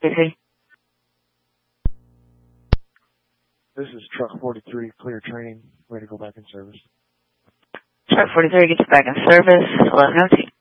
Okay. This is Truck 43, clear training, ready to go back in service. Truck 43 gets back in service, 11:02.